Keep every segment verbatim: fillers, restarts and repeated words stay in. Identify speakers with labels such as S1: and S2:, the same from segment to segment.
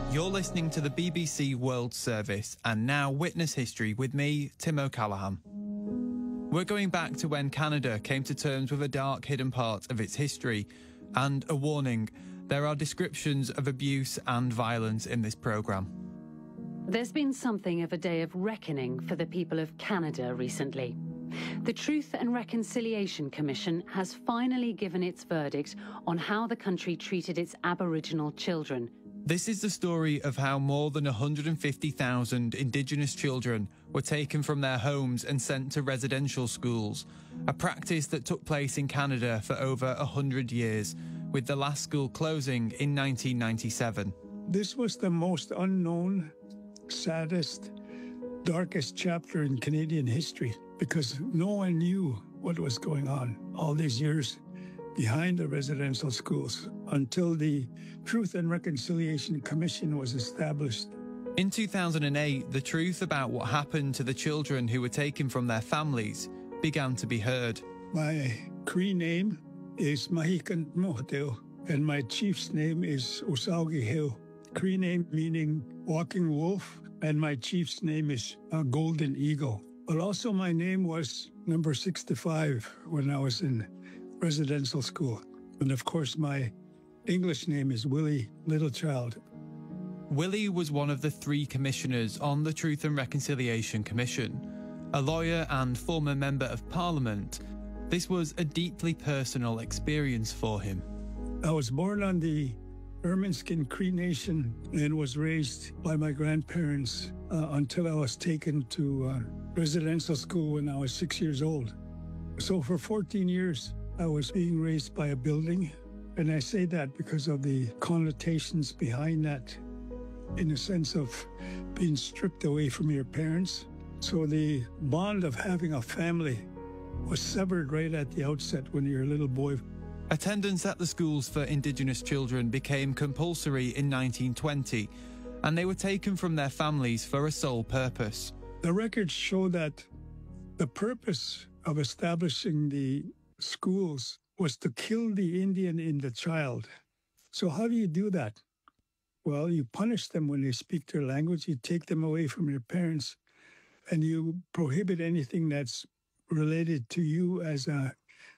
S1: You're listening to the B B C World Service and now Witness History with me, Tim O'Callaghan. We're going back to when Canada came to terms with a dark hidden part of its history. And a warning, there are descriptions of abuse and violence in this programme.
S2: There's been something of a day of reckoning for the people of Canada recently. The Truth and Reconciliation Commission has finally given its verdict on how the country treated its Aboriginal children.
S1: This is the story of how more than one hundred fifty thousand Indigenous children were taken from their homes and sent to residential schools, a practice that took place in Canada for over one hundred years, with the last school closing in nineteen ninety-seven.
S3: This was the most unknown, saddest, darkest chapter in Canadian history because no one knew what was going on all these years behind the residential schools until the Truth and Reconciliation Commission was established.
S1: In two thousand eight, the truth about what happened to the children who were taken from their families began to be heard.
S3: My Cree name is Mahikan Mohoteo, and my chief's name is Osaugi Hill. Cree name meaning walking wolf, and my chief's name is uh, Golden Eagle. But also my name was number sixty-five when I was in residential school. And of course, my English name is Willie Littlechild.
S1: Willie was one of the three commissioners on the Truth and Reconciliation Commission. A lawyer and former member of Parliament, this was a deeply personal experience for him.
S3: I was born on the Ermineskin Cree Nation and was raised by my grandparents uh, until I was taken to uh, residential school when I was six years old. So for fourteen years, I was being raised by a building, and I say that because of the connotations behind that, in a sense of being stripped away from your parents. So the bond of having a family was severed right at the outset when you're a little boy.
S1: Attendance at the schools for Indigenous children became compulsory in nineteen twenty, and they were taken from their families for a sole purpose.
S3: The records show that the purpose of establishing the schools was to kill the Indian in the child. So how do you do that? Well, you punish them when they speak their language, you take them away from your parents, and you prohibit anything that's related to you as a,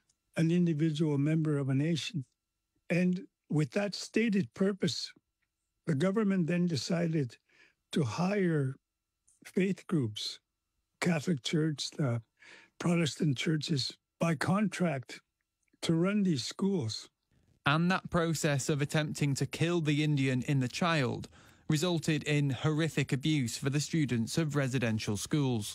S3: an individual member of a nation. And with that stated purpose, the government then decided to hire faith groups, Catholic Church, the Protestant churches, by contract to run these schools.
S1: And that process of attempting to kill the Indian in the child resulted in horrific abuse for the students of residential schools.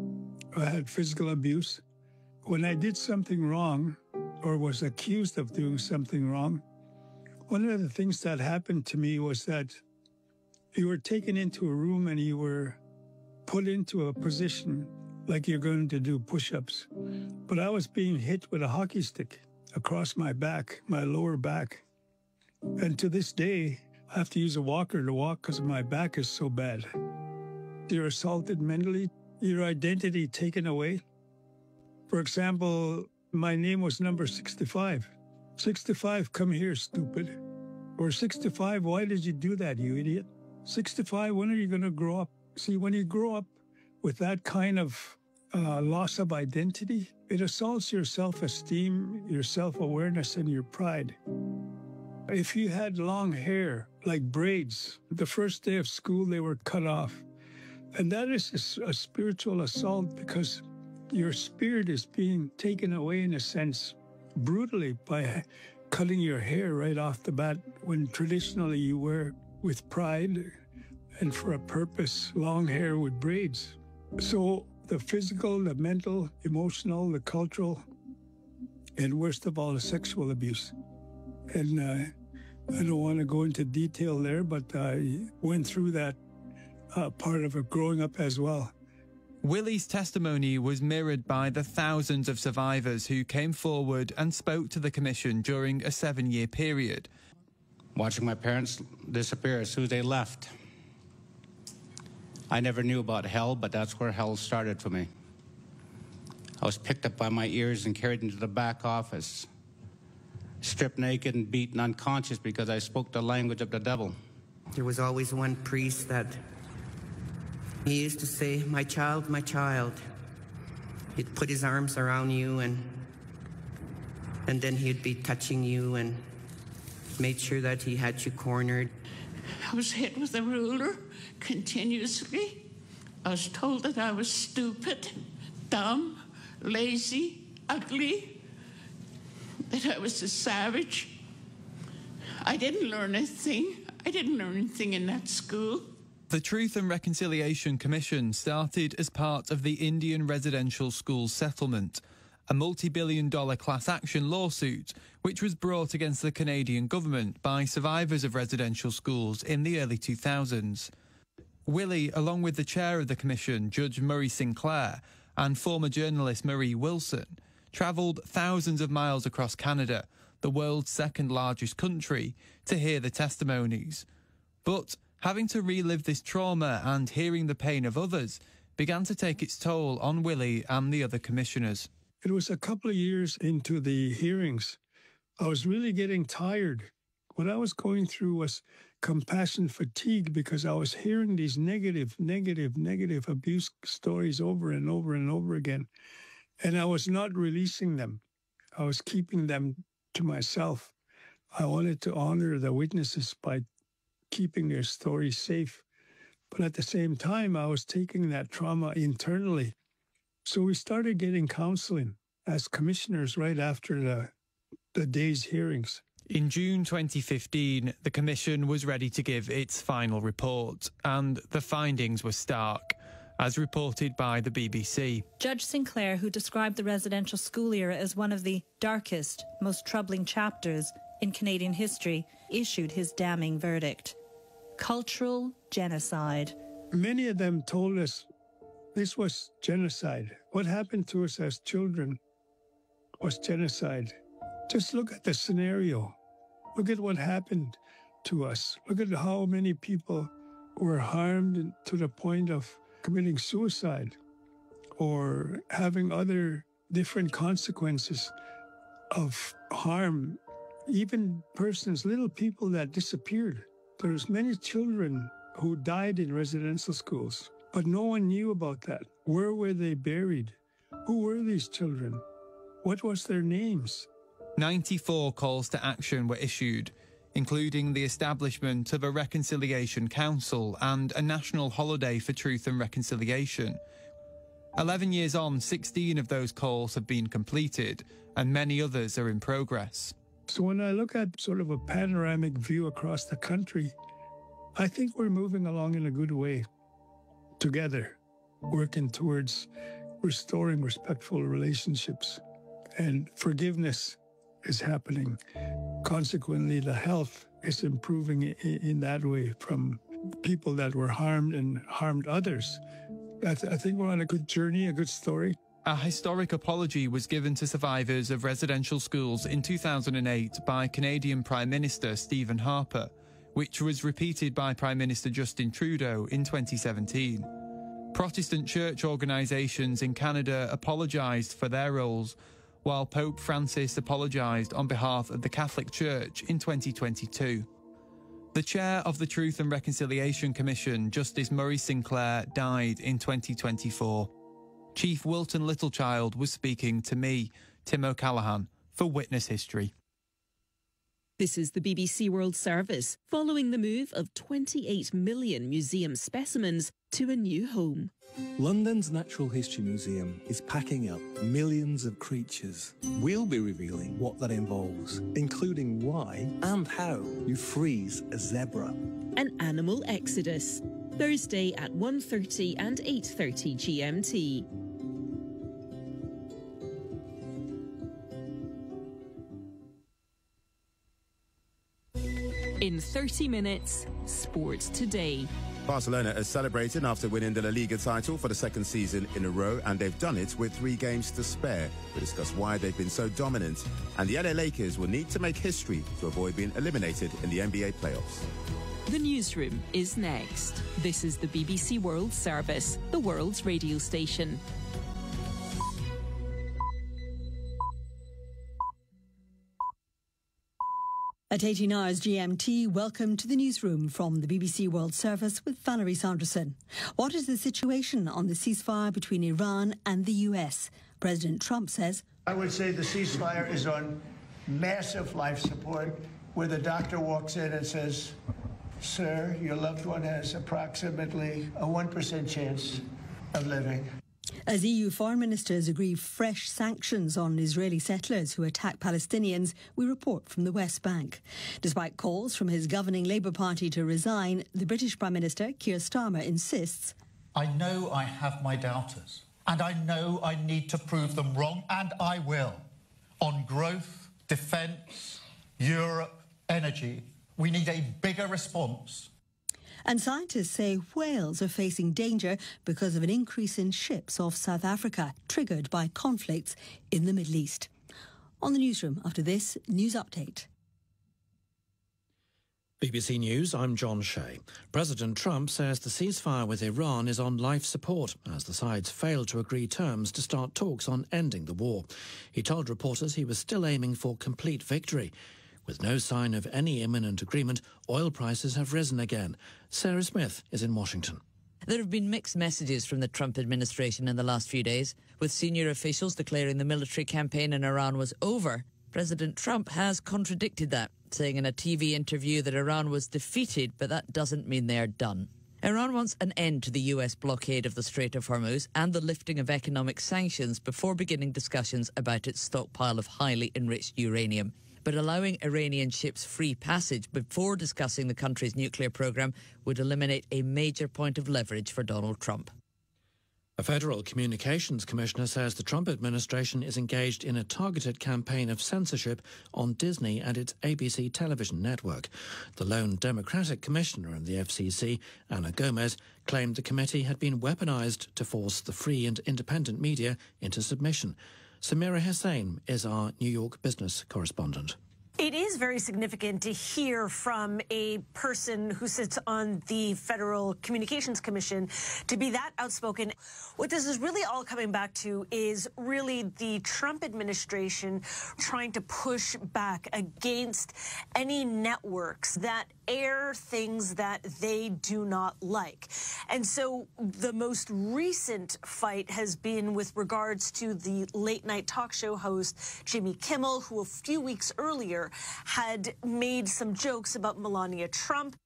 S3: I had physical abuse. When I did something wrong or was accused of doing something wrong, one of the things that happened to me was that you were taken into a room and you were put into a position like you're going to do push-ups. But I was being hit with a hockey stick across my back, my lower back. And to this day, I have to use a walker to walk because my back is so bad. You're assaulted mentally, your identity taken away. For example, my name was number sixty-five. sixty-five, come here, stupid. Or sixty-five, why did you do that, you idiot? sixty-five, when are you going to grow up? See, when you grow up with that kind of uh, loss of identity, it assaults your self-esteem, your self-awareness, and your pride. If you had long hair, like braids, the first day of school, they were cut off. And that is a, a spiritual assault because your spirit is being taken away, in a sense, brutally by cutting your hair right off the bat when traditionally you wear with pride and for a purpose, long hair with braids. So the physical, the mental, emotional, the cultural, and worst of all, the sexual abuse. And uh, I don't want to go into detail there, but I went through that uh, part of it growing up as well.
S1: Willie's testimony was mirrored by the thousands of survivors who came forward and spoke to the Commission during a seven-year period.
S4: Watching my parents disappear as soon as they left. I never knew about hell, but that's where hell started for me. I was picked up by my ears and carried into the back office, stripped naked and beaten unconscious because I spoke the language of the devil.
S5: there was always one priest that he used to say, "My child, my child." He'd put his arms around you, and and then he'd be touching you and made sure that he had you cornered.
S6: I was hit with a ruler continuously. I was told that I was stupid, dumb, lazy, ugly, that I was a savage. I didn't learn anything. I didn't learn anything in that school.
S1: The Truth and Reconciliation Commission started as part of the Indian Residential Schools Settlement, a multi-billion dollar class action lawsuit which was brought against the Canadian government by survivors of residential schools in the early two thousands. Willie, along with the chair of the commission, Judge Murray Sinclair, and former journalist Marie Wilson, travelled thousands of miles across Canada, the world's second largest country, to hear the testimonies. But having to relive this trauma and hearing the pain of others began to take its toll on Willie and the other commissioners.
S3: It was a couple of years into the hearings. I was really getting tired. What I was going through was compassion fatigue because I was hearing these negative, negative, negative abuse stories over and over and over again. And I was not releasing them. I was keeping them to myself. I wanted to honor the witnesses by keeping their stories safe. But at the same time, I was taking that trauma internally. So we started getting counseling as commissioners right after the, the day's hearings.
S1: In June twenty fifteen, the Commission was ready to give its final report, and the findings were stark, as reported by the B B C.
S7: Judge Sinclair, who described the residential school era as one of the darkest, most troubling chapters in Canadian history, issued his damning verdict. Cultural genocide.
S3: Many of them told us this was genocide. What happened to us as children was genocide. Just look at the scenario. Look at what happened to us. Look at how many people were harmed to the point of committing suicide or having other different consequences of harm. Even persons, little people that disappeared. There's many children who died in residential schools, but no one knew about that. Where were they buried? Who were these children? What was their names?
S1: ninety-four calls to action were issued, including the establishment of a Reconciliation Council and a national holiday for truth and reconciliation. Eleven years on, sixteen of those calls have been completed, and many others are in progress.
S3: So when I look at sort of a panoramic view across the country, I think we're moving along in a good way together, working towards restoring respectful relationships, and forgiveness is happening. Consequently, the health is improving in that way from people that were harmed and harmed others. I, th- I think we're on a good journey, a good story.
S1: A historic apology was given to survivors of residential schools in two thousand eight by Canadian Prime Minister Stephen Harper, which was repeated by Prime Minister Justin Trudeau in twenty seventeen. Protestant church organisations in Canada apologised for their roles, while Pope Francis apologised on behalf of the Catholic Church in twenty twenty-two. The chair of the Truth and Reconciliation Commission, Justice Murray Sinclair, died in twenty twenty-four. Chief Wilton Littlechild was speaking to me, Tim O'Callaghan, for Witness History.
S8: This is the B B C World Service, following the move of twenty-eight million museum specimens to a new home.
S9: London's Natural History Museum is packing up millions of creatures. We'll be revealing what that involves, including why and how you freeze a zebra.
S8: An animal exodus, Thursday at one thirty and eight thirty G M T. In thirty minutes, Sports Today.
S10: Barcelona has celebrated after winning the La Liga title for the second season in a row, and they've done it with three games to spare. We discuss why they've been so dominant, and the L A Lakers will need to make history to avoid being eliminated in the N B A playoffs.
S8: The newsroom is next. This is the B B C World Service, the world's radio station.
S11: At eighteen hours G M T, welcome to the newsroom from the B B C World Service with Valerie Sanderson. What is the situation on the ceasefire between Iran and the U S? President Trump says,
S12: I would say the ceasefire is on massive life support, where the doctor walks in and says, sir, your loved one has approximately a one percent chance of living.
S11: As E U foreign ministers agree fresh sanctions on Israeli settlers who attack Palestinians, we report from the West Bank. Despite calls from his governing Labour Party to resign, the British Prime Minister, Keir Starmer, insists,
S13: I know I have my doubters, and I know I need to prove them wrong, and I will. On growth, defence, Europe, energy, we need a bigger response.
S11: And scientists say whales are facing danger because of an increase in ships off South Africa, triggered by conflicts in the Middle East. On the newsroom after this news update.
S14: B B C News, I'm John Shea. President Trump says the ceasefire with Iran is on life support as the sides failed to agree terms to start talks on ending the war. He told reporters he was still aiming for complete victory. With no sign of any imminent agreement, oil prices have risen again. Sarah Smith is in Washington.
S15: There have been mixed messages from the Trump administration in the last few days, with senior officials declaring the military campaign in Iran was over. President Trump has contradicted that, saying in a T V interview that Iran was defeated, but that doesn't mean they're done. Iran wants an end to the U S blockade of the Strait of Hormuz and the lifting of economic sanctions before beginning discussions about its stockpile of highly enriched uranium. But allowing Iranian ships free passage before discussing the country's nuclear program would eliminate a major point of leverage for Donald Trump.
S14: A federal communications commissioner says the Trump administration is engaged in a targeted campaign of censorship on Disney and its A B C television network. The lone Democratic commissioner in the F C C, Ana Gomez, claimed the committee had been weaponized to force the free and independent media into submission. Samira Hussain is our New York business correspondent.
S16: It is very significant to hear from a person who sits on the Federal Communications Commission to be that outspoken. What this is really all coming back to is really the Trump administration trying to push back against any networks that air things that they do not like. And so the most recent fight has been with regards to the late night talk show host Jimmy Kimmel, who a few weeks earlier had made some jokes about Melania Trump.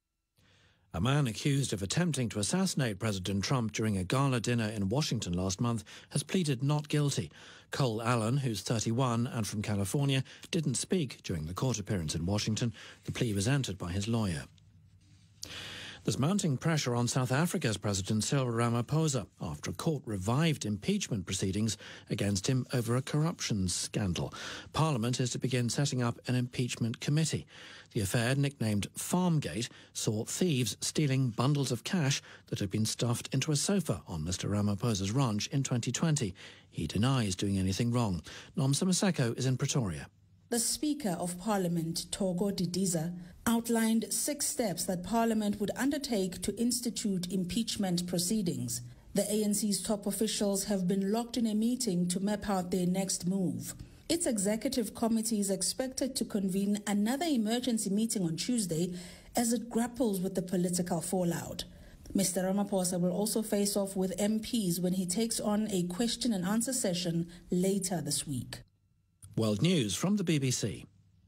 S14: A man accused of attempting to assassinate President Trump during a gala dinner in Washington last month has pleaded not guilty. Cole Allen, who's thirty-one and from California, didn't speak during the court appearance in Washington. The plea was entered by his lawyer. There's mounting pressure on South Africa's President Cyril Ramaphosa after a court revived impeachment proceedings against him over a corruption scandal. Parliament is to begin setting up an impeachment committee. The affair, nicknamed Farmgate, saw thieves stealing bundles of cash that had been stuffed into a sofa on Mister Ramaphosa's ranch in twenty twenty. He denies doing anything wrong. Nomsa Maseko is in Pretoria.
S17: The Speaker of Parliament, Togo Didiza, outlined six steps that Parliament would undertake to institute impeachment proceedings. The A N C's top officials have been locked in a meeting to map out their next move. Its executive committee is expected to convene another emergency meeting on Tuesday as it grapples with the political fallout. Mister Ramaphosa will also face off with M Ps when he takes on a question and answer session later this week.
S14: World News from the B B C.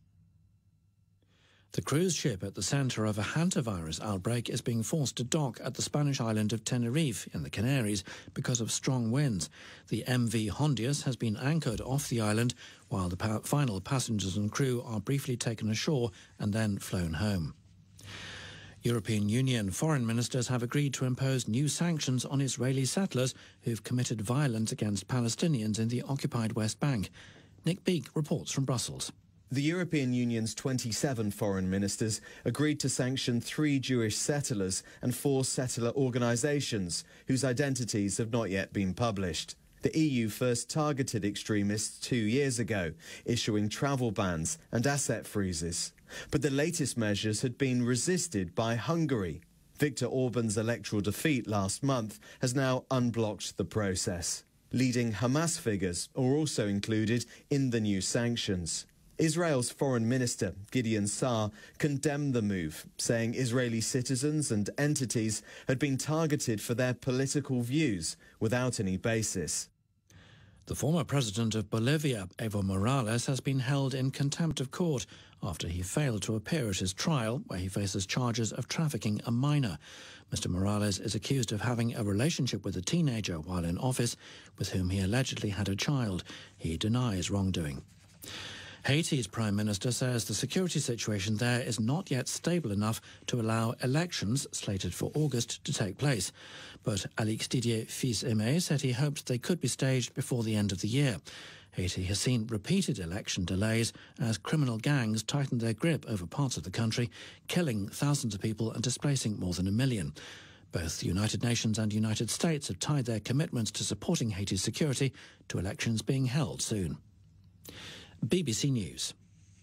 S14: The cruise ship at the centre of a hantavirus outbreak is being forced to dock at the Spanish island of Tenerife in the Canaries because of strong winds. The M V Hondius has been anchored off the island while the pa- final passengers and crew are briefly taken ashore and then flown home. European Union foreign ministers have agreed to impose new sanctions on Israeli settlers who've committed violence against Palestinians in the occupied West Bank. Nick Beake reports from Brussels.
S18: The European Union's twenty-seven foreign ministers agreed to sanction three Jewish settlers and four settler organisations whose identities have not yet been published. The E U first targeted extremists two years ago, issuing travel bans and asset freezes. But the latest measures had been resisted by Hungary. Viktor Orban's electoral defeat last month has now unblocked the process. Leading Hamas figures are also included in the new sanctions. Israel's Foreign Minister, Gideon Saar, condemned the move, saying Israeli citizens and entities had been targeted for their political views without any basis.
S14: The former president of Bolivia, Evo Morales, has been held in contempt of court after he failed to appear at his trial, where he faces charges of trafficking a minor. Mister Morales is accused of having a relationship with a teenager while in office, with whom he allegedly had a child. He denies wrongdoing. Haiti's Prime Minister says the security situation there is not yet stable enough to allow elections, slated for August, to take place. But Alix Didier Fils-Aimé said he hopes they could be staged before the end of the year. Haiti has seen repeated election delays as criminal gangs tighten their grip over parts of the country, killing thousands of people and displacing more than a million. Both the United Nations and United States have tied their commitments to supporting Haiti's security to elections being held soon. B B C News.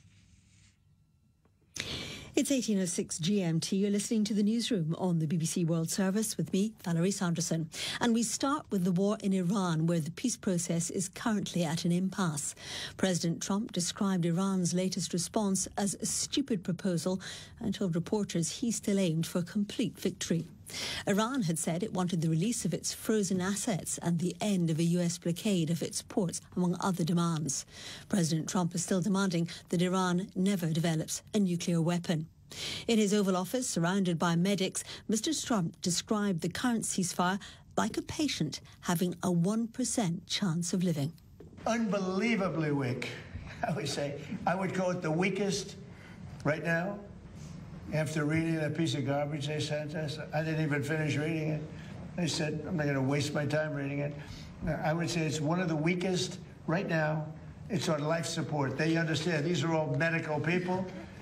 S11: It's eighteen oh six G M T. You're listening to the newsroom on the B B C World Service with me, Valerie Sanderson. And we start with the war in Iran, where the peace process is currently at an impasse. President Trump described Iran's latest response as a stupid proposal and told reporters he still aimed for complete victory. Iran had said it wanted the release of its frozen assets and the end of a U S blockade of its ports, among other demands. President Trump is still demanding that Iran never develops a nuclear weapon. In his Oval Office, surrounded by medics, Mister Trump described the current ceasefire like a patient having a one percent chance of living.
S12: Unbelievably weak, I would say. I would call it the weakest right now. After reading that piece of garbage they sent us, I didn't even finish reading it. They said, I'm not going to waste my time reading it. I would say it's one of the weakest right now. It's on life support. They understand. These are all medical people.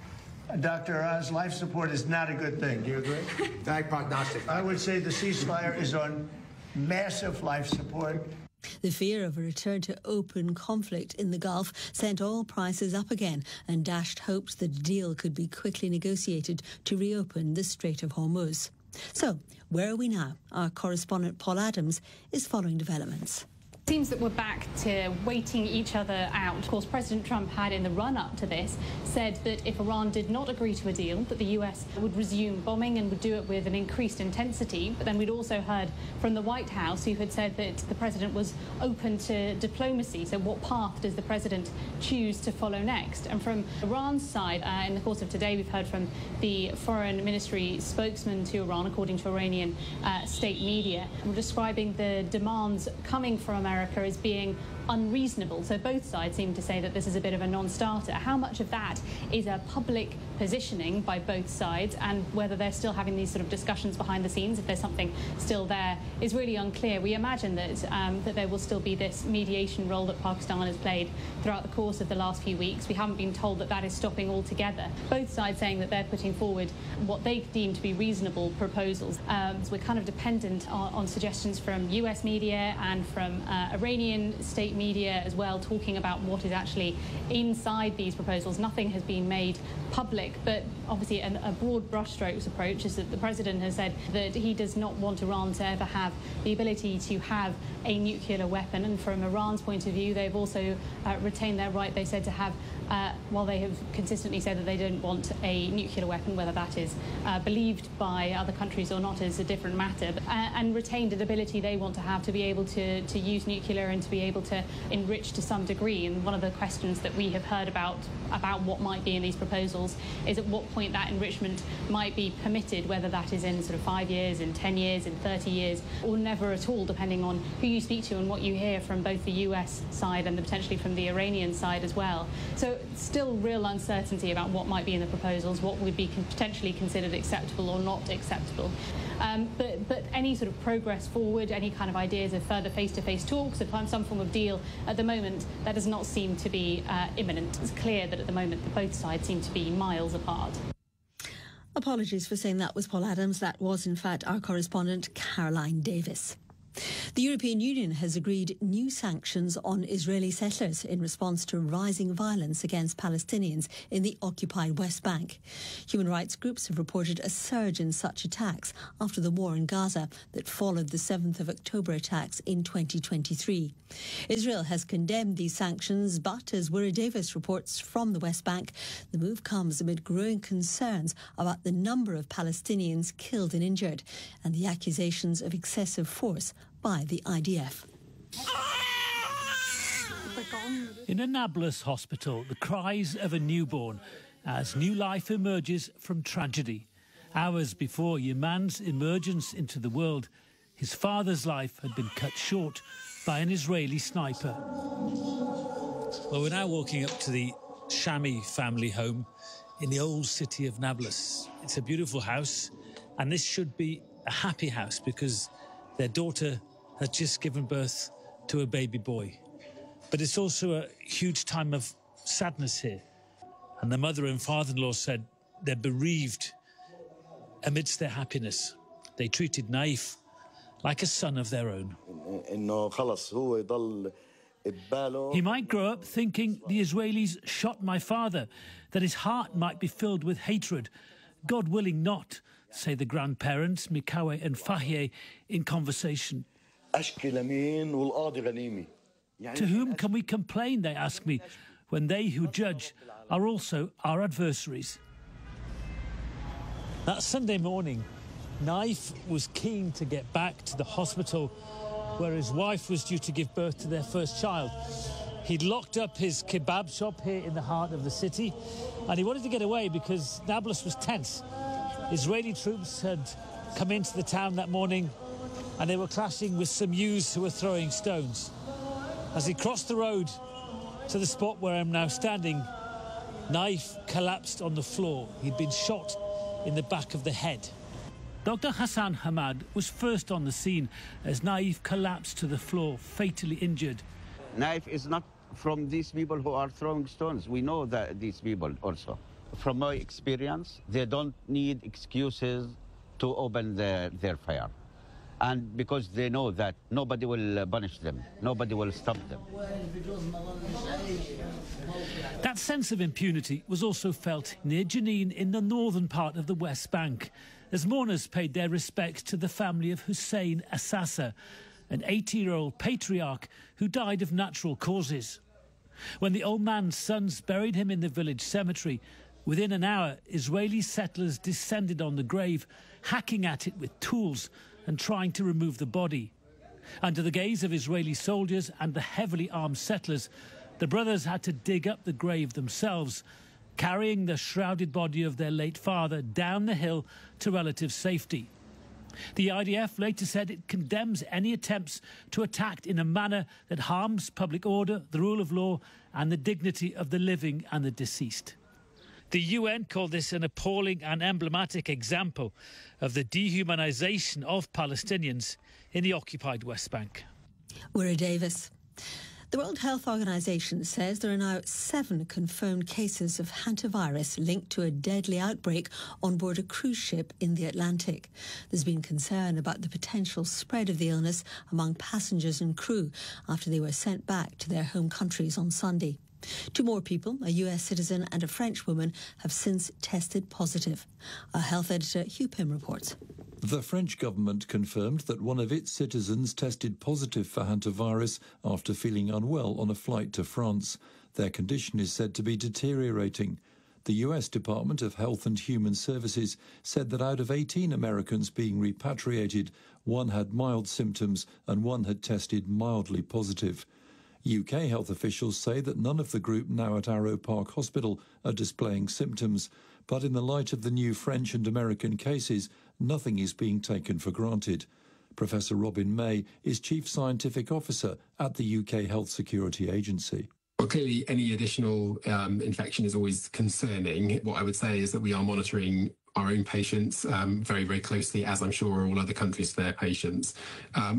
S12: Doctor Oz, life support is not a good thing. Do you agree?
S19: Bad prognostic.
S12: I would say the ceasefire is on massive life support.
S11: The fear of a return to open conflict in the Gulf sent oil prices up again and dashed hopes that a deal could be quickly negotiated to reopen the Strait of Hormuz. So, where are we now? Our correspondent Paul Adams is following developments.
S20: It seems that we're back to waiting each other out. Of course, President Trump had, in the run-up to this, said that if Iran did not agree to a deal, that the U S would resume bombing and would do it with an increased intensity. But then we'd also heard from the White House, who had said that the president was open to diplomacy. So what path does the president choose to follow next? And from Iran's side, uh, in the course of today, we've heard from the foreign ministry spokesman to Iran, according to Iranian uh, state media, describing the demands coming from America as being unreasonable. So both sides seem to say that this is a bit of a non-starter. How much of that is a public positioning by both sides, and whether they're still having these sort of discussions behind the scenes, if there's something still there, is really unclear. We imagine that um, that there will still be this mediation role that Pakistan has played throughout the course of the last few weeks. We haven't been told that that is stopping altogether. Both sides saying that they're putting forward what they deem to be reasonable proposals. Um, so we're kind of dependent on, on suggestions from U S media and from uh, Iranian state media as well, talking about what is actually inside these proposals. Nothing has been made public, but obviously an, a broad brushstrokes approach is that the president has said that he does not want Iran to ever have the ability to have a nuclear weapon. And from Iran's point of view, they've also uh, retained their right, they said, to have, uh, while they have consistently said that they don't want a nuclear weapon, whether that is uh, believed by other countries or not is a different matter, but, uh, and retained an ability they want to have to be able to, to use nuclear and to be able to enrich to some degree. And one of the questions that we have heard about about what might be in these proposals is at what point that enrichment might be permitted, whether that is in sort of five years, in ten years, in thirty years, or never at all, depending on who you speak to and what you hear from both the U S side and potentially from the Iranian side as well. So still real uncertainty about what might be in the proposals, what would be potentially considered acceptable or not acceptable. Um, but, but any sort of progress forward, any kind of ideas of further face-to-face talks, of some form of deal, at the moment, that does not seem to be uh, imminent. It's clear that at the moment both sides seem to be miles apart.
S11: Apologies for saying that was Paul Adams. That was, in fact, our correspondent, Caroline Davis. The European Union has agreed new sanctions on Israeli settlers in response to rising violence against Palestinians in the occupied West Bank. Human rights groups have reported a surge in such attacks after the war in Gaza that followed the seventh of October attacks in twenty twenty-three. Israel has condemned these sanctions, but as Wira Davis reports from the West Bank, the move comes amid growing concerns about the number of Palestinians killed and injured and the accusations of excessive force by the I D F.
S19: In a Nablus hospital, the cries of a newborn as new life emerges from tragedy. Hours before Yaman's emergence into the world, his father's life had been cut short by an Israeli sniper.
S21: Well, we're now walking up to the Shami family home in the old city of Nablus. It's a beautiful house, and this should be a happy house because their daughter has just given birth to a baby boy. But it's also a huge time of sadness here. And the mother and father-in-law said they're bereaved amidst their happiness. They treated Naif like a son of their own.
S19: He might grow up thinking the Israelis shot my father, that his heart might be filled with hatred. God willing not, say the grandparents, Mikawe and Fahie, in conversation. To whom can we complain, they ask me, when they who judge are also our adversaries.
S21: That Sunday morning, Naif was keen to get back to the hospital where his wife was due to give birth to their first child. He'd locked up his kebab shop here in the heart of the city, and he wanted to get away because Nablus was tense. Israeli troops had come into the town that morning, and they were clashing with some youths who were throwing stones. As he crossed the road to the spot where I'm now standing, Naif collapsed on the floor. He'd been shot in the back of the head.
S19: Doctor Hassan Hamad was first on the scene as Naif collapsed to the floor, fatally injured.
S22: Naif is not from these people who are throwing stones. We know that these people also. From my experience, they don't need excuses to open the, their fire. And because they know that nobody will punish them, nobody will stop them.
S19: That sense of impunity was also felt near Jenin in the northern part of the West Bank, as mourners paid their respects to the family of Hussein Assasa, an eighty-year-old patriarch who died of natural causes. When the old man's sons buried him in the village cemetery, within an hour, Israeli settlers descended on the grave, hacking at it with tools and trying to remove the body. Under the gaze of Israeli soldiers and the heavily armed settlers, the brothers had to dig up the grave themselves, carrying the shrouded body of their late father down the hill to relative safety. The I D F later said it condemns any attempts to attack in a manner that harms public order, the rule of law, and the dignity of the living and the deceased. The U N called this an appalling and emblematic example of the dehumanization of Palestinians in the occupied West Bank.
S11: Wira Davis. The World Health Organization says there are now seven confirmed cases of hantavirus linked to a deadly outbreak on board a cruise ship in the Atlantic. There's been concern about the potential spread of the illness among passengers and crew after they were sent back to their home countries on Sunday. Two more people, a U S citizen and a French woman, have since tested positive. Our health editor Hugh Pym reports.
S23: The French government confirmed that one of its citizens tested positive for hantavirus after feeling unwell on a flight to France. Their condition is said to be deteriorating. The U S Department of Health and Human Services said that out of eighteen Americans being repatriated, one had mild symptoms and one had tested mildly positive. U K health officials say that none of the group now at Arrow Park Hospital are displaying symptoms, but in the light of the new French and American cases, nothing is being taken for granted. Professor Robin May is Chief Scientific Officer at the U K Health Security Agency.
S24: Well, clearly, any additional um, infection is always concerning. What I would say is that we are monitoring our own patients um, very, very closely, as I'm sure all other countries, their patients. Um,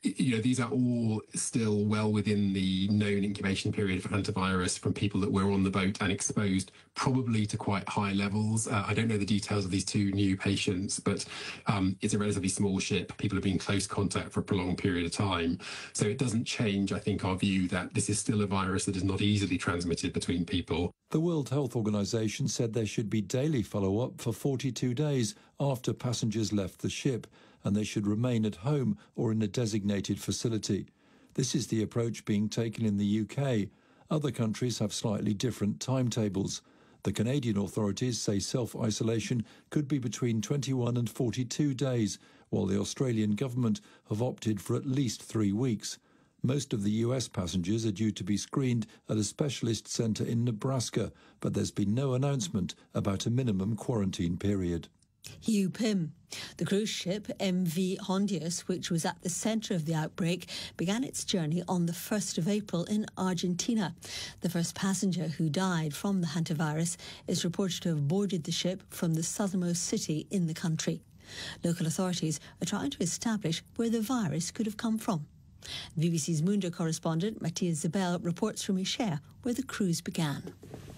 S24: you know, these are all still well within the known incubation period for hantavirus from people that were on the boat and exposed, probably to quite high levels. Uh, I don't know the details of these two new patients, but um, it's a relatively small ship. People have been in close contact for a prolonged period of time. So it doesn't change, I think, our view that this is still a virus that is not easily transmitted between people.
S23: The World Health Organization said there should be daily follow-up for forty-two days after passengers left the ship, and they should remain at home or in a designated facility. This is the approach being taken in the U K. Other countries have slightly different timetables. The Canadian authorities say self-isolation could be between twenty-one and forty-two days, while the Australian government have opted for at least three weeks. Most of the U S passengers are due to be screened at a specialist centre in Nebraska, but there's been no announcement about a minimum quarantine period.
S11: Hugh Pym. The cruise ship M V Hondius, which was at the centre of the outbreak, began its journey on the first of April in Argentina. The first passenger who died from the hantavirus is reported to have boarded the ship from the southernmost city in the country. Local authorities are trying to establish where the virus could have come from. B B C's Mundo correspondent Matthias Zabel reports from Ischia, where the cruise began.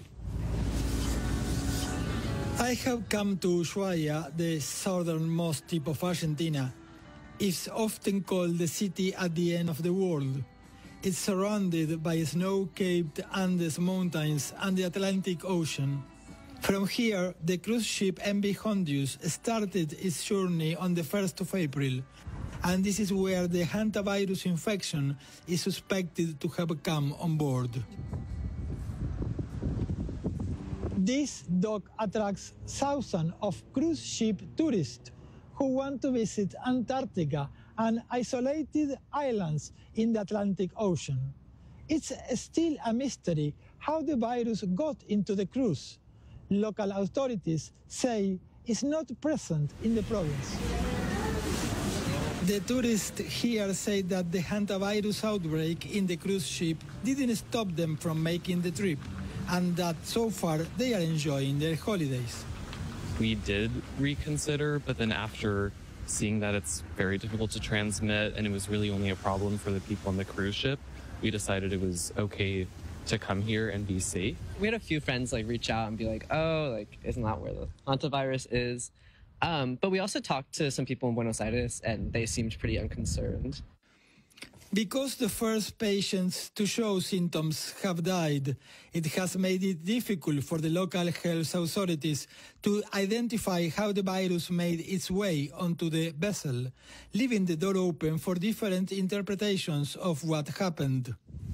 S2: I have come to Ushuaia, the southernmost tip of Argentina. It's often called the city at the end of the world. It's surrounded by snow-capped Andes mountains and the Atlantic Ocean. From here, the cruise ship M V Hondius started its journey on the first of April, and this is where the hantavirus infection is suspected to have come on board. This dock attracts thousands of cruise ship tourists who want to visit Antarctica and isolated islands in the Atlantic Ocean. It's still a mystery how the virus got into the cruise. Local authorities say it's not present in the province. The tourists here say that the hantavirus outbreak in the cruise ship didn't stop them from making the trip, and that so far they are enjoying their holidays.
S4: We did reconsider, but then after seeing that it's very difficult to transmit and it was really only a problem for the people on the cruise ship, we decided it was okay to come here and be safe.
S5: We had a few friends like reach out and be like, oh, like, isn't that where the hantavirus is? Um, but we also talked to some people in Buenos Aires and they seemed pretty unconcerned.
S2: Because the first patients to show symptoms have died, it has made it difficult for the local health authorities to identify how the virus made its way onto the vessel, leaving the door open for different interpretations of what happened.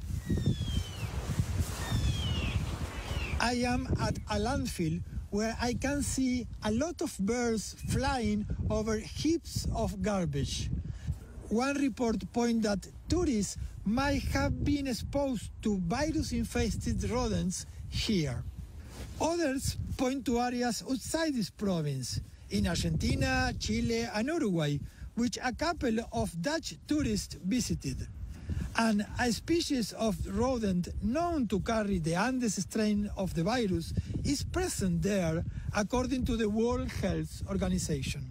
S2: I am at a landfill where I can see a lot of birds flying over heaps of garbage. One report points that tourists might have been exposed to virus-infested rodents here. Others point to areas outside this province, in Argentina, Chile and Uruguay, which a couple of Dutch tourists visited. And a species of rodent known to carry the Andes strain of the virus is present there, according to the World Health Organization.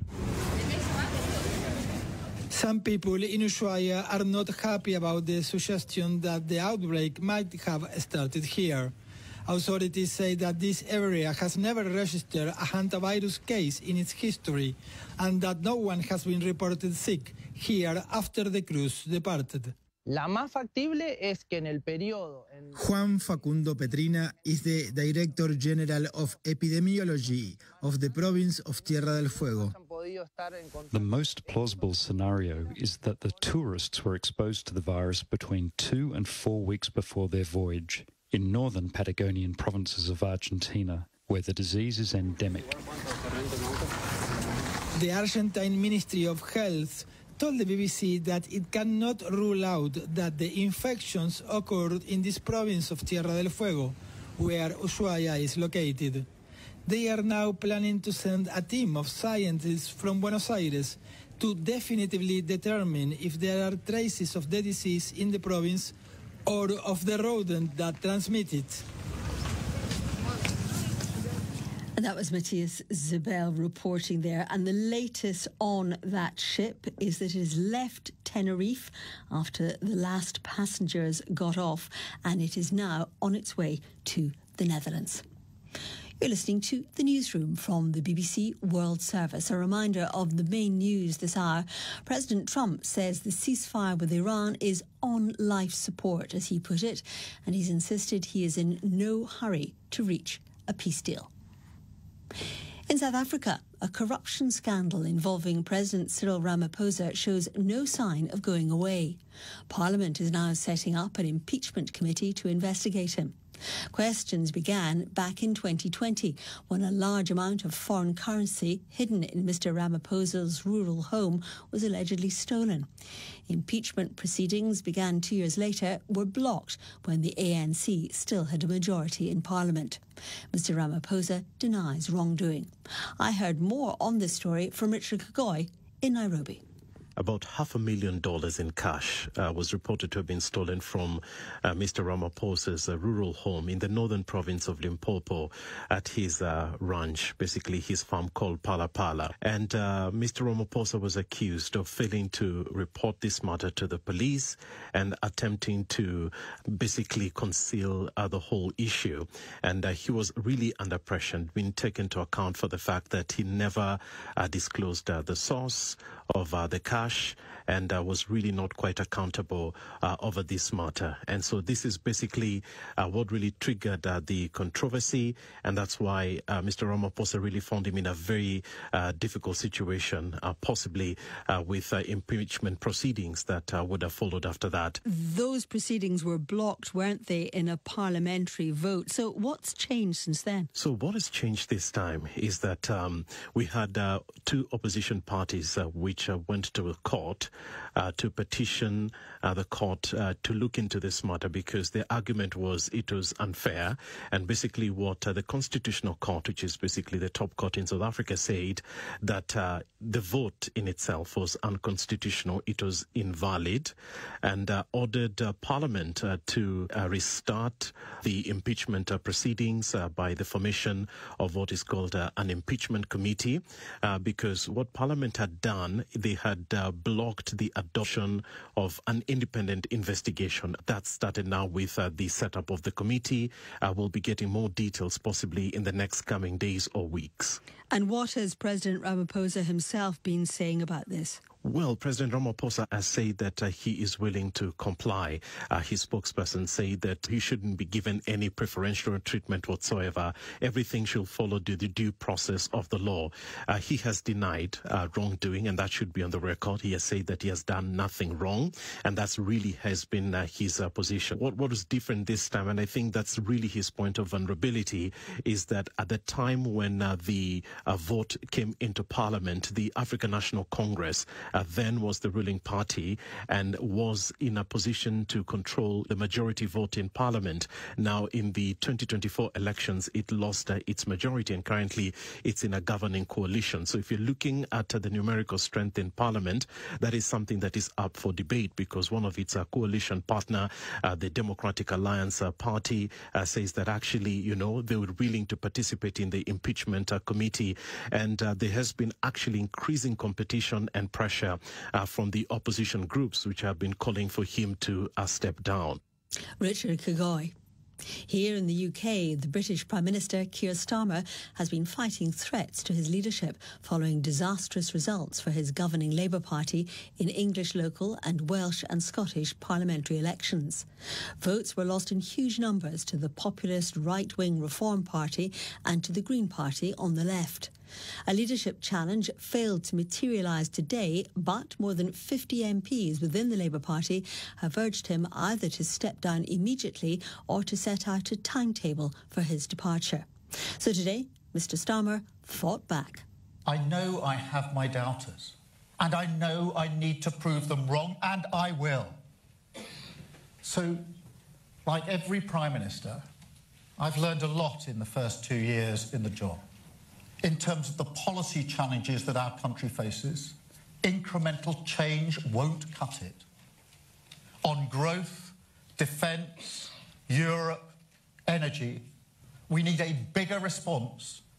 S2: Some people in Ushuaia are not happy about the suggestion that the outbreak might have started here. Authorities say that this area has never registered a hantavirus case in its history and that no one has been reported sick here after the cruise departed.
S6: La más factible es que en el periodo... En...
S2: Juan Facundo Petrina is the Director General of Epidemiology of the province of Tierra del Fuego.
S25: The most plausible scenario is that the tourists were exposed to the virus between two and four weeks before their voyage in northern Patagonian provinces of Argentina, where the disease is endemic.
S2: The Argentine Ministry of Health told the B B C that it cannot rule out that the infections occurred in this province of Tierra del Fuego, where Ushuaia is located. They are now planning to send a team of scientists from Buenos Aires to definitively determine if there are traces of the disease in the province or of the rodent that transmits it.
S11: And that was Matthias Zabel reporting there. And the latest on that ship is that it has left Tenerife after the last passengers got off, and it is now on its way to the Netherlands. You're listening to The Newsroom from the B B C World Service. A reminder of the main news this hour. President Trump says the ceasefire with Iran is on life support, as he put it, and he's insisted he is in no hurry to reach a peace deal. In South Africa, a corruption scandal involving President Cyril Ramaphosa shows no sign of going away. Parliament is now setting up an impeachment committee to investigate him. Questions began back in twenty twenty when a large amount of foreign currency hidden in Mister Ramaphosa's rural home was allegedly stolen. Impeachment proceedings began two years later were blocked when the A N C still had a majority in Parliament. Mister Ramaphosa denies wrongdoing. I heard more on this story from Richard Kagoi in Nairobi.
S1: About half a million dollars in cash uh, was reported to have been stolen from uh, Mister Ramaphosa's uh, rural home in the northern province of Limpopo at his uh, ranch, basically his farm called Pala Pala. And uh, Mister Ramaphosa was accused of failing to report this matter to the police and attempting to basically conceal uh, the whole issue. And uh, he was really under pressure, being taken into account for the fact that he never uh, disclosed uh, the source of uh, the cash and uh, was really not quite accountable uh, over this matter. And so this is basically uh, what really triggered uh, the controversy, and that's why uh, Mister Ramaphosa really found him in a very uh, difficult situation, uh, possibly uh, with uh, impeachment proceedings that uh, would have followed after that.
S11: Those proceedings were blocked, weren't they, in a parliamentary vote? So what's changed since then?
S1: So what has changed this time is that um, we had uh, two opposition parties uh, which uh, went to a court uh, to petition uh, the court uh, to look into this matter, because the argument was it was unfair. And basically what uh, the Constitutional Court, which is basically the top court in South Africa, said that uh, the vote in itself was unconstitutional, it was invalid, and uh, ordered uh, Parliament uh, to uh, restart the impeachment uh, proceedings uh, by the formation of what is called uh, an impeachment committee, uh, because what Parliament had done, they had uh, blocked the adoption of an independent investigation. That started now with uh, the setup of the committee. Uh, we'll be getting more details possibly in the next coming days or weeks.
S11: And what has President Ramaphosa himself been saying about this?
S1: Well, President Ramaphosa has said that uh, he is willing to comply. Uh, his spokesperson said that he shouldn't be given any preferential treatment whatsoever. Everything should follow the due process of the law. Uh, he has denied uh, wrongdoing, and that should be on the record. He has said that he has done nothing wrong, and that's really has been uh, his uh, position. What, what was different this time, and I think that's really his point of vulnerability, is that at the time when uh, the uh, vote came into Parliament, the African National Congress Uh, then was the ruling party and was in a position to control the majority vote in Parliament. Now, in the twenty twenty-four elections, it lost uh, its majority, and currently it's in a governing coalition. So if you're looking at uh, the numerical strength in Parliament, that is something that is up for debate, because one of its uh, coalition partner, uh, the Democratic Alliance uh, Party, uh, says that actually, you know, they were willing to participate in the impeachment uh, committee. And uh, there has been actually increasing competition and pressure Uh, from the opposition groups, which have been calling for him to uh, step down.
S11: Richard Kagoi. Here in the U K, the British Prime Minister Keir Starmer has been fighting threats to his leadership following disastrous results for his governing Labour Party in English local and Welsh and Scottish parliamentary elections. Votes were lost in huge numbers to the populist right-wing Reform Party and to the Green Party on the left. A leadership challenge failed to materialise today, but more than fifty M Ps within the Labour Party have urged him either to step down immediately or to set out a timetable for his departure. So today, Mister Starmer fought back.
S13: I know I have my doubters, and I know I need to prove them wrong, and I will. So, like every Prime Minister, I've learned a lot in the first two years in the job. In terms of the policy challenges that our country faces, incremental change won't cut it. On growth, defence, Europe, energy, we need a bigger response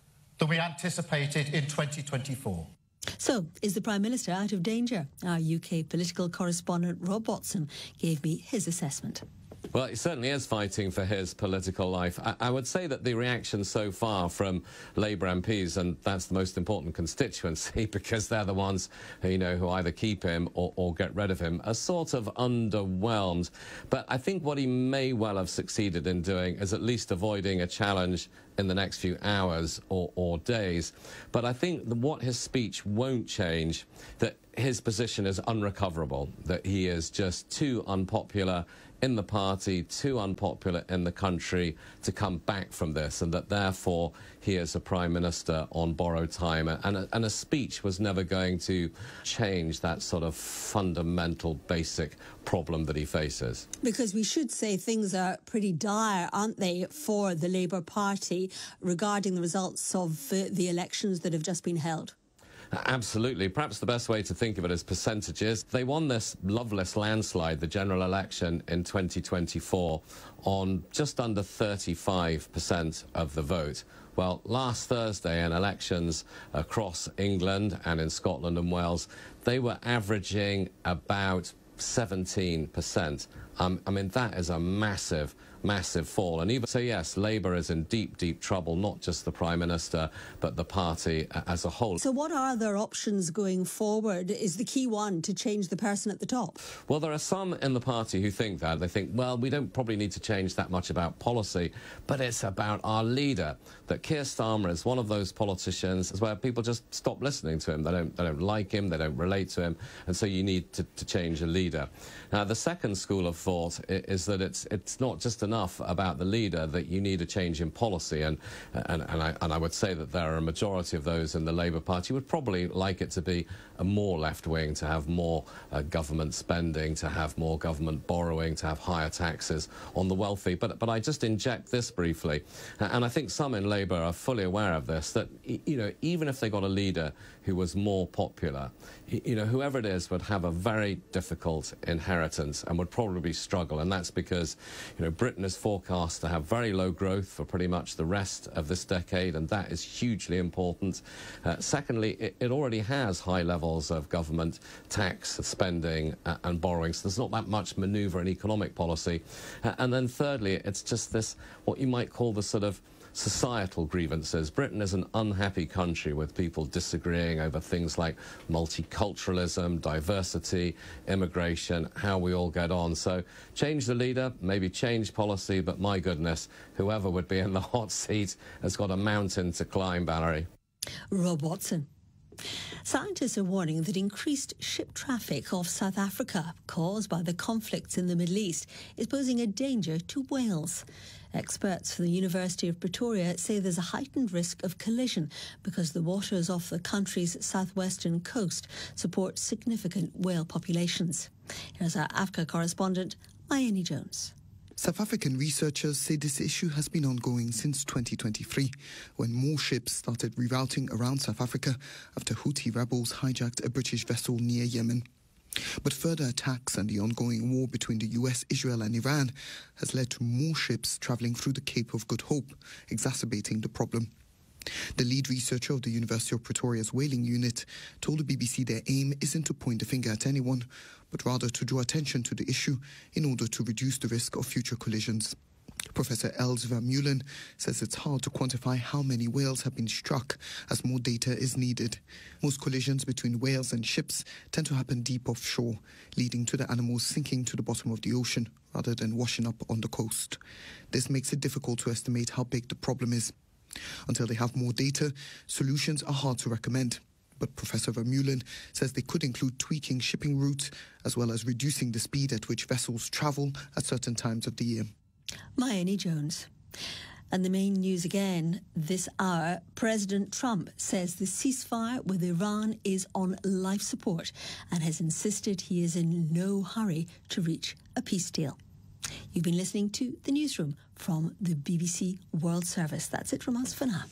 S13: than we anticipated in twenty twenty-four.
S11: So, is the Prime Minister out of danger? Our U K political correspondent Rob Watson gave me his assessment.
S3: Well, he certainly is fighting for his political life. I, I would say that the reaction so far from Labour M Ps, and that's the most important constituency because they're the ones who, you know, who either keep him or, or get rid of him, are sort of underwhelmed. But I think what he may well have succeeded in doing is at least avoiding a challenge in the next few hours or, or days. But I think that what his speech won't change, that his position is unrecoverable, that he is just too unpopular in the party, too unpopular in the country to come back from this, and that therefore he is a Prime Minister on borrowed time, and a, and a speech was never going to change that sort of fundamental, basic problem that he faces.
S11: Because we should say things are pretty dire, aren't they, for the Labour Party regarding the results of uh, the elections that have just been held?
S3: Absolutely. Perhaps the best way to think of it is percentages. They won this loveless landslide, the general election in twenty twenty-four, on just under thirty-five percent of the vote. Well, last Thursday in elections across England and in Scotland and Wales, they were averaging about seventeen percent. Um, I mean, that is a massive, massive fall. And even so, yes, Labour is in deep, deep trouble, not just the Prime Minister, but the party as a whole.
S11: So what are their options going forward? Is the key one to change the person at the top?
S3: Well, there are some in the party who think that. They think, well, we don't probably need to change that much about policy, but it's about our leader. That Keir Starmer is one of those politicians where people just stop listening to him. They don't, they don't like him, they don't relate to him, and so you need to, to change a leader. Now, the second school of thought is that it's it's not just enough about the leader, that you need a change in policy, and and, and, I, and I would say that there are a majority of those in the Labour Party who would probably like it to be a more left-wing, to have more uh, government spending, to have more government borrowing, to have higher taxes on the wealthy. But, but I just inject this briefly, and I think some in Labour are fully aware of this, that, you know, even if they got a leader who was more popular, you know, whoever it is would have a very difficult inheritance and would probably struggle. And that's because, you know, Britain is forecast to have very low growth for pretty much the rest of this decade, and that is hugely important. Uh, secondly, it, it already has high levels of government tax spending uh, and borrowing, so there's not that much manoeuvre in economic policy. Uh, and then thirdly, it's just this, what you might call the sort of societal grievances. Britain is an unhappy country with people disagreeing over things like multiculturalism, diversity, immigration, how we all get on. So change the leader, maybe change policy, but my goodness, whoever would be in the hot seat has got a mountain to climb, Valerie.
S11: Rob Watson. Scientists are warning that increased ship traffic off South Africa, caused by the conflicts in the Middle East, is posing a danger to whales. Experts from the University of Pretoria say there's a heightened risk of collision because the waters off the country's southwestern coast support significant whale populations. Here's our Africa correspondent, Mayeni Jones.
S7: South African researchers say this issue has been ongoing since twenty twenty-three, when more ships started rerouting around South Africa after Houthi rebels hijacked a British vessel near Yemen. But further attacks and the ongoing war between the U S, Israel and Iran has led to more ships travelling through the Cape of Good Hope, exacerbating the problem. The lead researcher of the University of Pretoria's whaling unit told the B B C their aim isn't to point the finger at anyone, but rather to draw attention to the issue in order to reduce the risk of future collisions. Professor Els Vermeulen says it's hard to quantify how many whales have been struck, as more data is needed. Most collisions between whales and ships tend to happen deep offshore, leading to the animals sinking to the bottom of the ocean rather than washing up on the coast. This makes it difficult to estimate how big the problem is. Until they have more data, solutions are hard to recommend. But Professor Vermeulen says they could include tweaking shipping routes as well as reducing the speed at which vessels travel at certain times of the year.
S11: Mayeni Jones. And the main news again this hour, President Trump says the ceasefire with Iran is on life support and has insisted he is in no hurry to reach a peace deal. You've been listening to The Newsroom from the B B C World Service. That's it from us for now.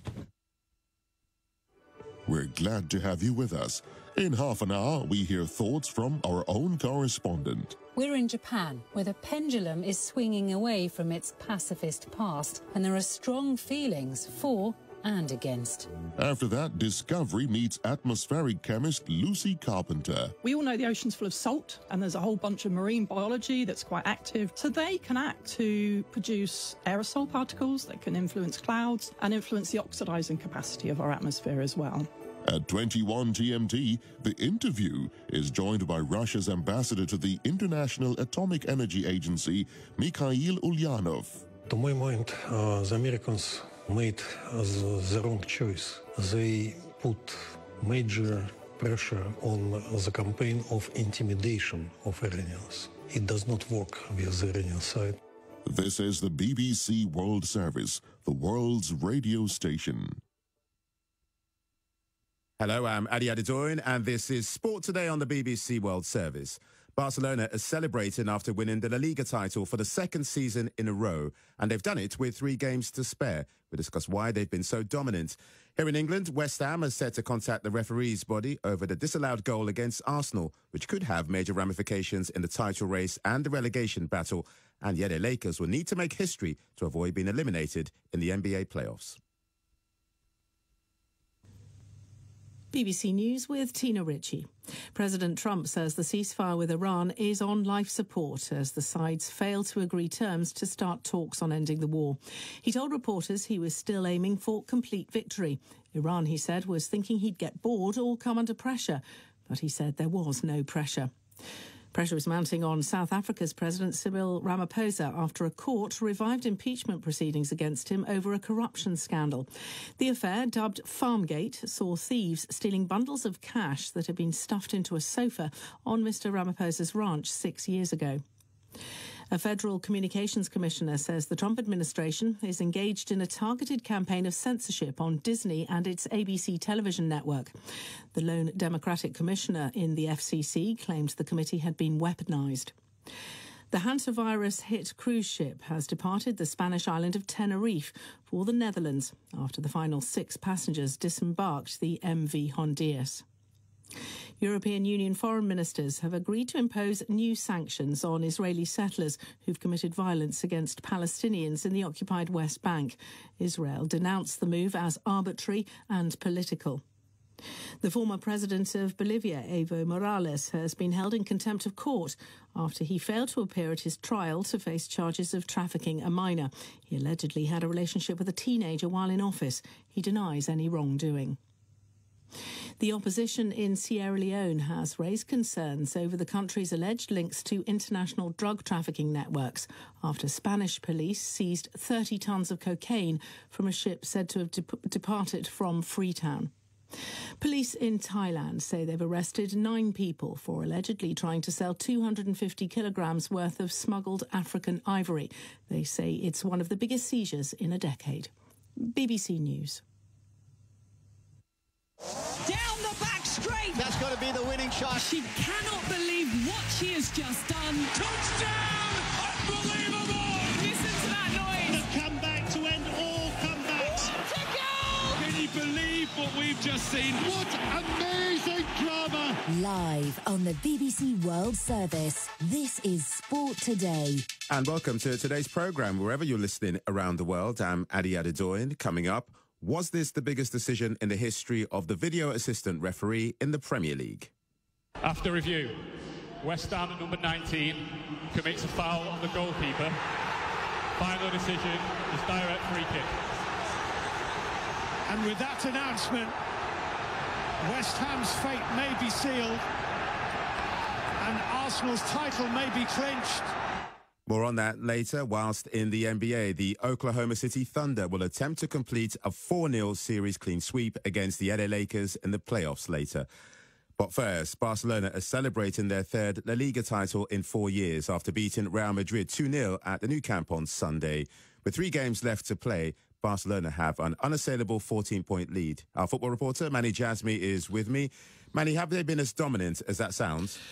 S8: We're glad to have you with us. In half an hour, we hear thoughts from our own correspondent.
S9: We're in Japan, where the pendulum is swinging away from its pacifist past, and there are strong feelings for and against.
S8: After that, Discovery meets atmospheric chemist Lucy Carpenter.
S10: We all know the ocean's full of salt, and there's a whole bunch of marine biology that's quite active. So they can act to produce aerosol particles that can influence clouds and influence the oxidizing capacity of our atmosphere as well.
S8: At twenty-one G M T, The Interview is joined by Russia's ambassador to the International Atomic Energy Agency, Mikhail Ulyanov.
S15: To my mind, uh, the Americans made uh, the, the wrong choice. They put major pressure on the campaign of intimidation of Iranians. It does not work with the Iranian side.
S8: This is the B B C World Service, the world's radio station.
S16: Hello, I'm Adi Adedoyin, and this is Sport Today on the B B C World Service. Barcelona is celebrating after winning the La Liga title for the second season in a row, and they've done it with three games to spare. We discuss why they've been so dominant. Here in England, West Ham has said to contact the referee's body over the disallowed goal against Arsenal, which could have major ramifications in the title race and the relegation battle, and yet the Lakers will need to make history to avoid being eliminated in the N B A playoffs.
S17: B B C News with Tina Ritchie. President Trump says the ceasefire with Iran is on life support as the sides fail to agree terms to start talks on ending the war. He told reporters he was still aiming for complete victory. Iran, he said, was thinking he'd get bored or come under pressure, but he said there was no pressure. Pressure is mounting on South Africa's President Cyril Ramaphosa after a court revived impeachment proceedings against him over a corruption scandal. The affair, dubbed Farmgate, saw thieves stealing bundles of cash that had been stuffed into a sofa on Mister Ramaphosa's ranch six years ago. A federal communications commissioner says the Trump administration is engaged in a targeted campaign of censorship on Disney and its A B C television network. The lone Democratic commissioner in the F C C claimed the committee had been weaponized. The hantavirus-hit cruise ship has departed the Spanish island of Tenerife for the Netherlands after the final six passengers disembarked the M V Hondias. European Union foreign ministers have agreed to impose new sanctions on Israeli settlers who've committed violence against Palestinians in the occupied West Bank. Israel denounced the move as arbitrary and political. The former president of Bolivia, Evo Morales, has been held in contempt of court after he failed to appear at his trial to face charges of trafficking a minor. He allegedly had a relationship with a teenager while in office. He denies any wrongdoing. The opposition in Sierra Leone has raised concerns over the country's alleged links to international drug trafficking networks after Spanish police seized thirty tons of cocaine from a ship said to have de- departed from Freetown. Police in Thailand say they've arrested nine people for allegedly trying to sell two hundred fifty kilograms worth of smuggled African ivory. They say it's one of the biggest seizures in a decade. B B C News.
S18: Down the back straight.
S26: That's got to be the winning shot.
S18: She cannot believe what she has just done.
S26: Touchdown! Unbelievable!
S18: Listen to that noise.
S26: The comeback to end all comebacks.
S18: What a goal!
S26: Can you believe what we've just seen? What amazing drama!
S27: Live on the B B C World Service, this is Sport Today.
S16: And welcome to today's programme, wherever you're listening around the world. I'm Adi Adedoyin. Coming up, was this the biggest decision in the history of the video assistant referee in the Premier League?
S28: After review, West Ham at number nineteen commits a foul on the goalkeeper. Final decision is direct free kick.
S12: And with that announcement, West Ham's fate may be sealed and Arsenal's title may be clinched.
S16: More on that later. Whilst in the N B A, the Oklahoma City Thunder will attempt to complete a four nil series clean sweep against the L A Lakers in the playoffs later. But first, Barcelona are celebrating their third La Liga title in four years after beating Real Madrid two nil at the Nou Camp on Sunday. With three games left to play, Barcelona have an unassailable fourteen-point lead. Our football reporter, Manny Jasmi, is with me. Manny, have they been as dominant as that sounds?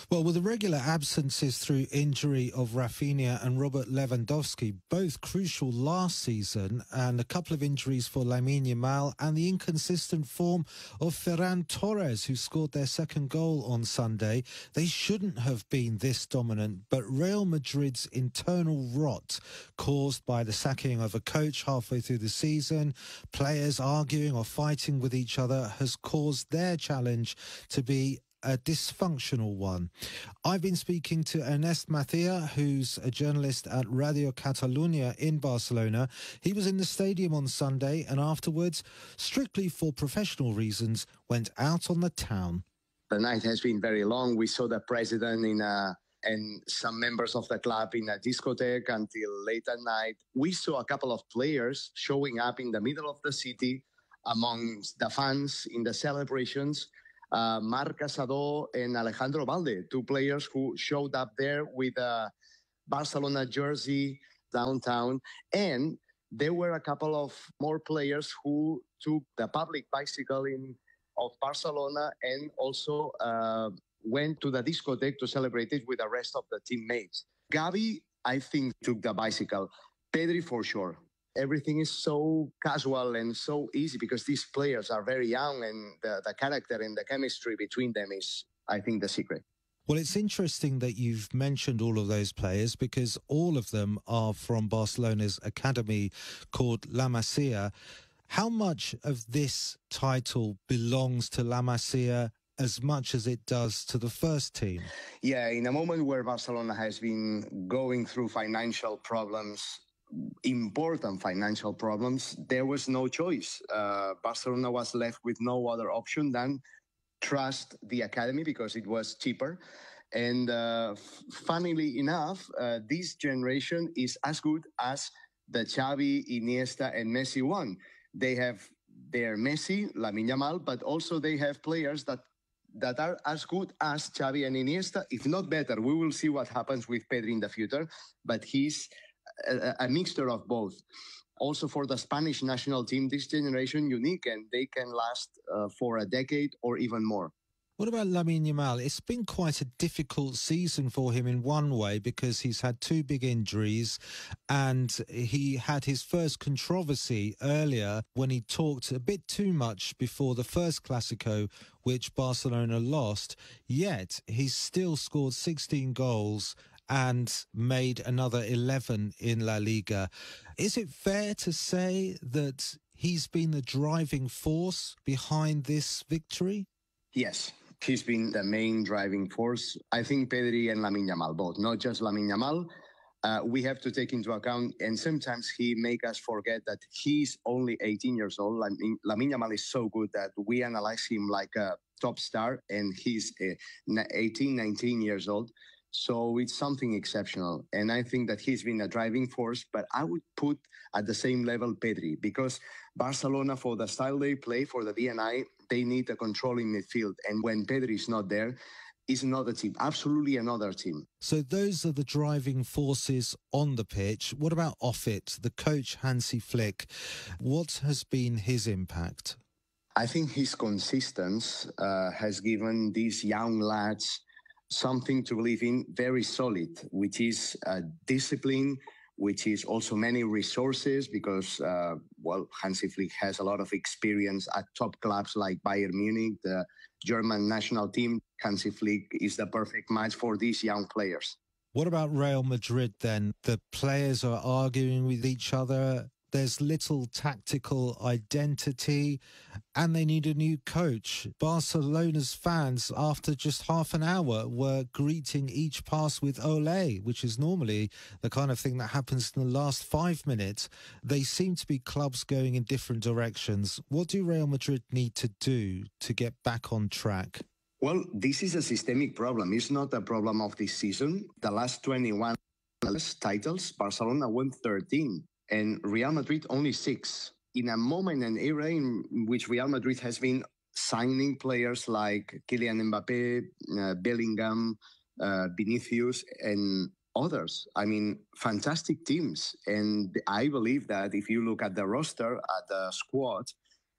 S4: Well, with the regular absences through injury of Rafinha and Robert Lewandowski, both crucial last season, and a couple of injuries for Lamine Yamal, and the inconsistent form of Ferran Torres, who scored their second goal on Sunday, they shouldn't have been this dominant. But Real Madrid's internal rot, caused by the sacking of a coach halfway through the season, players arguing or fighting with each other, has caused their challenge to be a dysfunctional one. I've been speaking to Ernest Mathia, who's a journalist at Radio Catalunya in Barcelona. He was in the stadium on Sunday and afterwards, strictly for professional reasons, went out on the town.
S14: The night has been very long. We saw the president in a, and some members of the club in a discotheque until late at night. We saw a couple of players showing up in the middle of the city amongst the fans in the celebrations. Uh, Marc Casador and Alejandro Balde, two players who showed up there with a Barcelona jersey downtown. And there were a couple of more players who took the public bicycle in of Barcelona and also uh, went to the discotheque to celebrate it with the rest of the teammates. Gavi, I think, took the bicycle. Pedri, for sure. Everything is so casual and so easy because these players are very young, and the, the character and the chemistry between them is, I think, the secret.
S4: Well, it's interesting that you've mentioned all of those players because all of them are from Barcelona's academy called La Masia. How much of this title belongs to La Masia as much as it does to the first team?
S14: Yeah, in a moment where Barcelona has been going through financial problems, important financial problems, there was no choice. Uh, Barcelona was left with no other option than trust the academy because it was cheaper. And uh, funnily enough, uh, this generation is as good as the Xavi, Iniesta, and Messi one. They have their Messi, Lamine Yamal, but also they have players that that are as good as Xavi and Iniesta, if not better. We will see what happens with Pedri in the future, but he's A, a mixture of both. Also for the Spanish national team, this generation unique, and they can last uh, for a decade or even more.
S4: What about Lamine Yamal? It's been quite a difficult season for him in one way because he's had two big injuries and he had his first controversy earlier when he talked a bit too much before the first Clásico, which Barcelona lost. Yet he's still scored sixteen goals and made another eleven in La Liga. Is it fair to say that he's been the driving force behind this victory?
S14: Yes, he's been the main driving force. I think Pedri and Lamine Yamal both, not just Lamine Yamal. Uh, we have to take into account, and sometimes he make us forget that he's only eighteen years old. Lamine, Lamine Yamal is so good that we analyze him like a top star, and he's uh, eighteen, nineteen years old. So it's something exceptional. And I think that he's been a driving force, but I would put at the same level Pedri, because Barcelona, for the style they play, for the D N I, they need a controlling midfield. And when Pedri is not there, it's another team, absolutely another team.
S4: So those are the driving forces on the pitch. What about off it? The coach, Hansi Flick, what has been his impact?
S14: I think his consistency uh, has given these young lads something to believe in, very solid, which is uh, discipline, which is also many resources because, uh, well, Hansi Flick has a lot of experience at top clubs like Bayern Munich, the German national team. Hansi Flick is the perfect match for these young players.
S4: What about Real Madrid then? The players are arguing with each other. There's little tactical identity and they need a new coach. Barcelona's fans, after just half an hour, were greeting each pass with Ole, which is normally the kind of thing that happens in the last five minutes. They seem to be clubs going in different directions. What do Real Madrid need to do to get back on track?
S14: Well, this is a systemic problem. It's not a problem of this season. The last twenty-one titles, Barcelona won thirteen. And Real Madrid only six. In a moment and era in which Real Madrid has been signing players like Kylian Mbappe, uh, Bellingham, uh, Vinicius, and others. I mean, fantastic teams. And I believe that if you look at the roster, at the squad,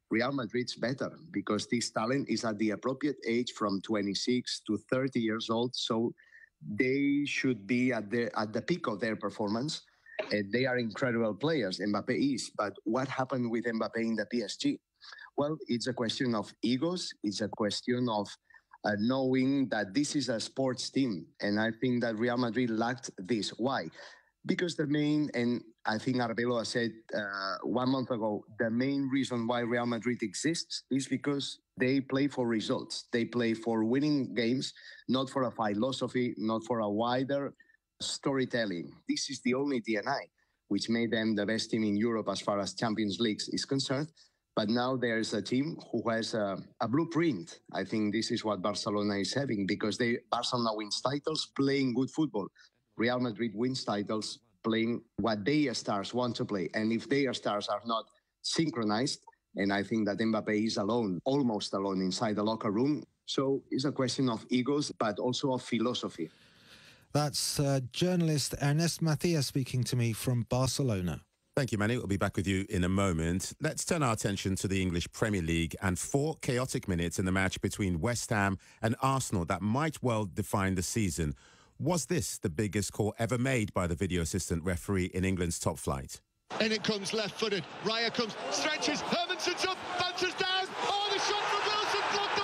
S14: Real Madrid's better because this talent is at the appropriate age from twenty-six to thirty years old. So they should be at the, at the peak of their performance. Uh, they are incredible players. Mbappe is. But what happened with Mbappe in the P S G? Well, it's a question of egos. It's a question of uh, knowing that this is a sports team. And I think that Real Madrid lacked this. Why? Because the main, and I think Arbeloa said uh, one month ago, the main reason why Real Madrid exists is because they play for results. They play for winning games, not for a philosophy, not for a wider storytelling. This is the only D N A which made them the best team in Europe as far as Champions League is concerned. But now there's a team who has a, a blueprint. I think this is what Barcelona is having because they Barcelona wins titles playing good football. Real Madrid wins titles playing what their stars want to play. And if their stars are not synchronized, and I think that Mbappe is alone, almost alone inside the locker room. So it's a question of egos, but also of philosophy.
S4: That's uh, journalist Ernest Macias speaking to me from Barcelona.
S16: Thank you, Manny. We'll be back with you in a moment. Let's turn our attention to the English Premier League and four chaotic minutes in the match between West Ham and Arsenal that might well define the season. Was this the biggest call ever made by the video assistant referee in England's top flight?
S26: In it comes left-footed. Raya comes, stretches, Hermanson's up, bounces down. Oh, the shot from Wilson blocked